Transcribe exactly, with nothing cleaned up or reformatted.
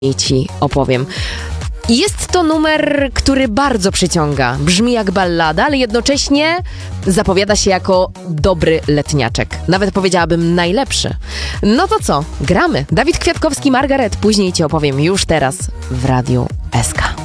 Ci opowiem. Jest to numer, który bardzo przyciąga. Brzmi jak ballada, ale jednocześnie zapowiada się jako dobry letniaczek. Nawet powiedziałabym najlepszy. No to co? Gramy. Dawid Kwiatkowski, Margaret. Później Ci opowiem już teraz w Radiu S K.